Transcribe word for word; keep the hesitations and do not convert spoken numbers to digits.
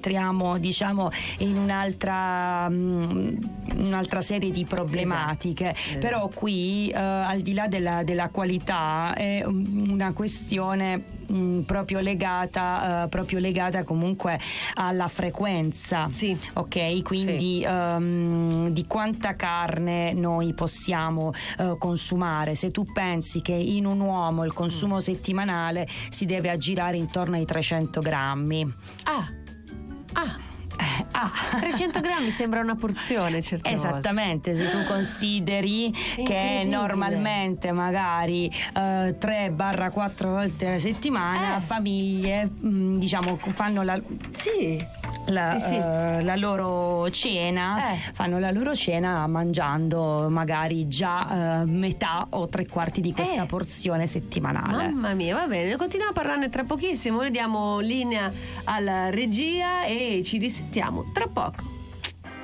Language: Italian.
entriamo diciamo in un'altra mh, un'altra serie di problematiche. Esatto. Però qui eh, al di là della, della qualità è una questione mh, proprio legata uh, proprio legata comunque alla frequenza. Sì. Ok, quindi sì. um, di quanta carne noi possiamo uh, consumare. Se tu pensi che in un uomo il consumo mm. settimanale si deve aggirare intorno ai trecento grammi. Ah, ah. Eh, ah. trecento grammi sembra una porzione, certe esattamente volte. Se tu consideri che normalmente magari uh, tre quattro volte alla settimana eh. famiglie mh, diciamo fanno la sì La, sì, sì. Uh, la loro cena eh. fanno la loro cena mangiando magari già uh, metà o tre quarti di questa eh. porzione settimanale. Mamma mia, va bene, continuiamo a parlarne tra pochissimo. Noi diamo linea alla regia e ci risentiamo tra poco.